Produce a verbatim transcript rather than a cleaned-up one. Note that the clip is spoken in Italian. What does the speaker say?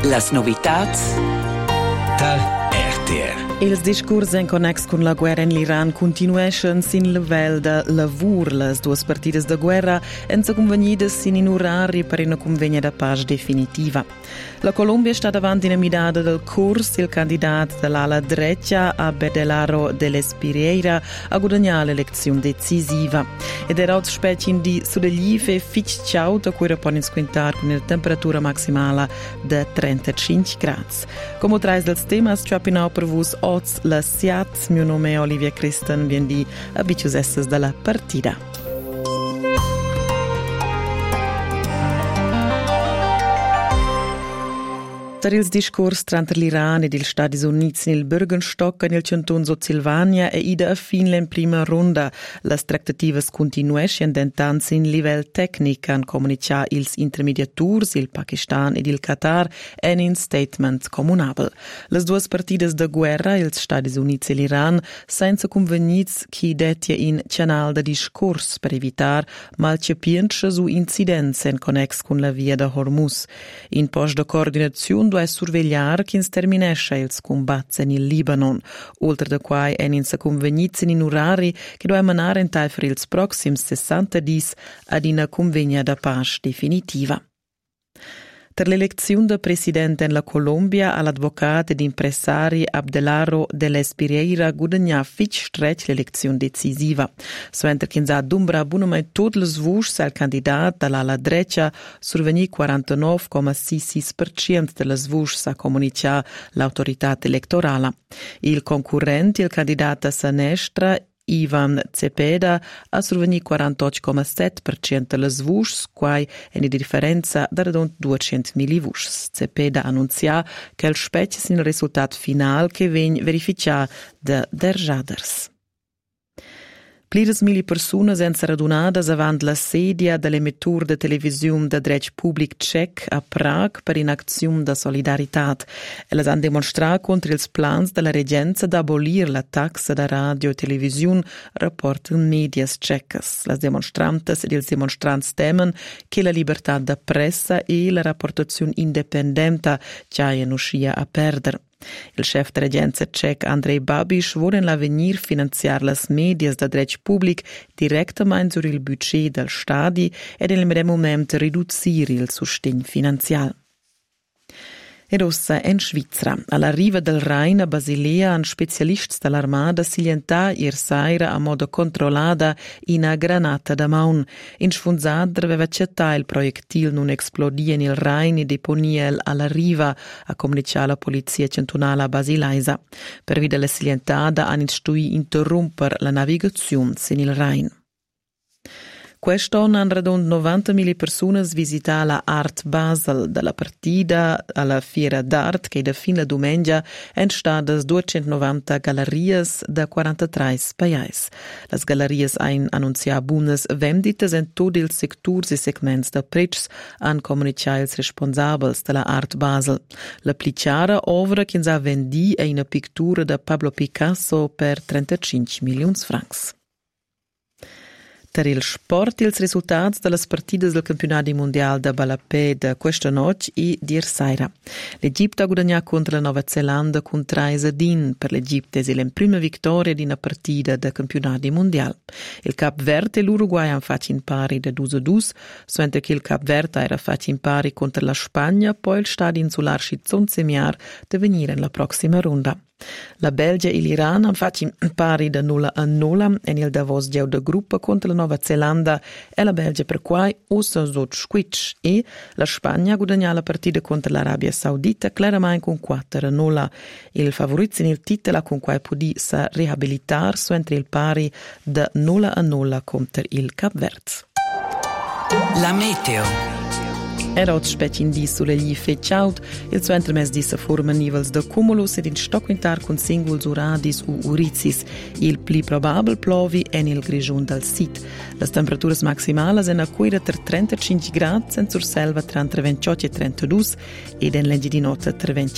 Las novitats da R T R. Els discurs en connex con la guerra in l'Iran continueschen sin level de lavur. Las duas partidas de guerra en sa convenidas sin in orari per una convegna de paz definitiva. La Colombia sta davanti in midada del curs. Il candidat dell'ala dreccia Abelardo de l'Espiriera a guadagnare l'elezione decisiva. Ed era oggi specie di sudeglive fitch ciauta cui rapone squintar con una temperatura maximale de trentacinque gradi. Come trais dels temas ci appena per vos oggi la Siat. Mio nome è Olivia Christen, biendi abituos esses della partida. Per il discorso tra l'Iran ed gli Stati Uniti nel Bürgenstock nel canton Silvania e ida a fin in prima ronda. Le trattative continueschen dentanzi in livello tecnico an comunicare ils intermediaturs, il Pakistan ed il Qatar, en in statement comunabel. Le due partite de guerra, ils Stati Uniti e l'Iran, senza convenits chi detia in canal de discors per evitar malcepientsche su incidenze in connex con la via de Hormuz. In post de coordinazione due survegliar che terminesce ils combats in il Libanon, oltre da quai en in sa conveniz in orari che due manare in tal per ils proxims sessanta dis ad una convegna da pace definitiva. Per l'elezione del presidente in la Colombia all'avvocato ed impresari Abelardo de l'Espiriera guadagna fitch stretch l'elezione decisiva. Suenter che ha dumbra bunumai tot les vusch al candidat dall'ala dreccia surveni quarantanove virgola sessantasei per cento de les vusch sa comunica l'autorità elettorale. Il concorrente, il candidato a sinistra Ivan Cepeda ha surveni quarantotto virgola sette per cento les vuschs, quai è una differenza da redond duecentomila vuschs. Cepeda annunzia che il specie sin il risultato final che vegn verificia de der Jaders. Pliras mili persunas senza radunadas avant la sedia dell'emettur de televisiun de dretg public tschec a Prag per in acziun da solidaritat. Elas han demonstrat contra ils plans de la regenza d'abolir la taxa da radio e televisiun, rapporten medias tschecas. Las demonstrantes ed ils demonstrants temen che la libertà da pressa e la rapportaziun independenta ciaien uscia a perder. Il chef de regenza tschec Andrej Babiš vuole in l'avenir finanziar las medias da dretg public directament sur il budget del stadi ed nel medem moment riducir il sustegn finanzial. Ed ossa en Svizra. Alla riva del Rhein a Basilea an specialists dell'armada silientà ir saira a modo controllada ina granata da maun. In sfunzadra aveva accettato il proiettil non esplodia nel Rhein e deponia el alla riva, a comunicare la polizia cantonale a Basileisa. Per via della silientada han instui interromper la navigazione nel Rhein. Quest'anno hanno radon novantamila persone visitato la Art Basel dalla partita alla Fiera d'Art che da fin la domenica è stata duecentonovanta gallerias da quarantatré paesi. Las gallerias hanno annunziato buonas vendite in tutti i settori e segmenti da prezzi, hanno comunicato i responsabili della Art Basel. La plicciara ovra che ha venduto è una pittura da Pablo Picasso per trentacinque milioni di francs. Per il sport, i risultati delle partite del campionato mondiale da Balapè da questa notte e di sera. L'Egitto ha guadagnato contro la Nuova Zelanda con tre a zero. Per l'Egitto è la prima vittoria di una partita del campionato mondiale. Il Cap Verde e l'Uruguay hanno fatto in pari da due a due, mentre che il Cap Verde era fatto in pari contro la Spagna, poi il stadio insular Schizzon semiar da venire nella prossima ronda. La Belgia e l'Iran hanno fatto in pari da nulla a nulla e nel Davos geu de gruppa contro la Nuova Zelanda e la Belgia per quai usa zot squitch e la Spagna ha guadagnato la partita contro l'Arabia Saudita chiaramente con quattro a nulla. Il favorizio nel titolo con quai podi sa riabilitar su entre il pari da nulla a nulla contro il Cap Verde. La meteo. Era oggi specie in di sulle gli fecciaut, il suo entremes di sa forma nivels da cumulus ed in stocquintar con singuls uradis u urizis. Il pli probabel plovi è nel grigion dal sit. Le temperature maximali sono a cuira tra trentacinque gradi, in sur selva tra ventotto e trentadue ed in legge di notte tra